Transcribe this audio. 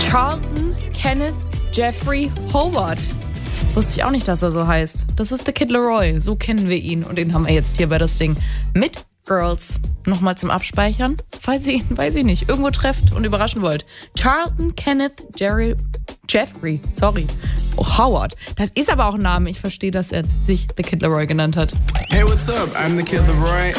Charlton Kenneth Jeffrey Howard. Wusste ich auch nicht, dass er so heißt. Das ist der Kid Laroi, so kennen wir ihn. Und den haben wir jetzt hier bei das Ding mit Girls. Nochmal zum Abspeichern, falls ihr ihn, weiß ich nicht, irgendwo trefft und überraschen wollt. Charlton Kenneth Jeffrey Howard. Das ist aber auch ein Name. Ich verstehe, dass er sich The Kid Laroi genannt hat. Hey, what's up? I'm The Kid Laroi